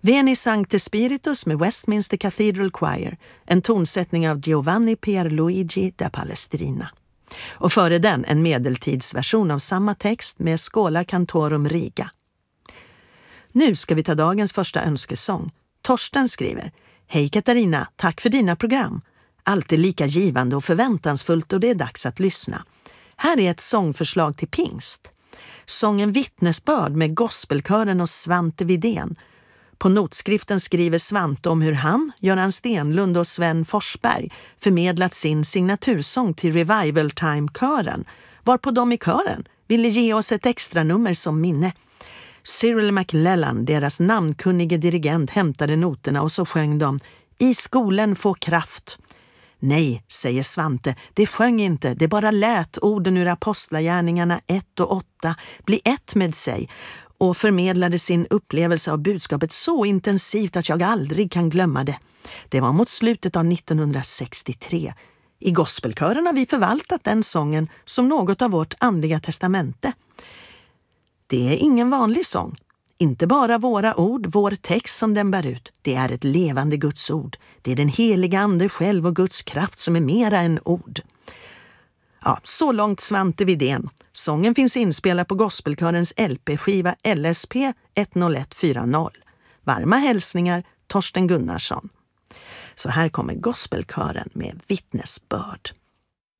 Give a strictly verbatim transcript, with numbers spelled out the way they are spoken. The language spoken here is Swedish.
Veni Sancte Spiritus med Westminster Cathedral Choir, en tonsättning av Giovanni Pierluigi da Palestrina. Och före den en medeltidsversion av samma text med Schola Cantorum Riga. Nu ska vi ta dagens första önskesång. Torsten skriver: Hej Katarina, tack för dina program. Alltid lika givande och förväntansfullt och det är dags att lyssna. Här är ett sångförslag till pingst. Sången Vittnesbörd med gospelkören och Svante Widén. På notskriften skriver Svante om hur han, Göran Stenlund och Sven Forsberg förmedlat sin signatursång till Revival Time-kören, varpå de i kören ville ge oss ett extra nummer som minne. Cyril McLellan, deras namnkunnige dirigent, hämtade noterna och så sjöng de I skolan få kraft. Nej, säger Svante, det sjöng inte, det bara lät orden ur Apostlagärningarna ett och åtta bli ett med sig och förmedlade sin upplevelse av budskapet så intensivt att jag aldrig kan glömma det. Det var mot slutet av nittonhundrasextiotre. I gospelkören har vi förvaltat den sången som något av vårt andliga testamente. Det är ingen vanlig sång. Inte bara våra ord, vår text som den bär ut. Det är ett levande Guds ord. Det är den heliga ande själv och Guds kraft som är mera än ord. Ja, så långt Svante Widén. Sången finns inspelad på gospelkörens L P-skiva L S P ett noll ett fyra noll. Varma hälsningar, Torsten Gunnarsson. Så här kommer gospelkören med Vittnesbörd.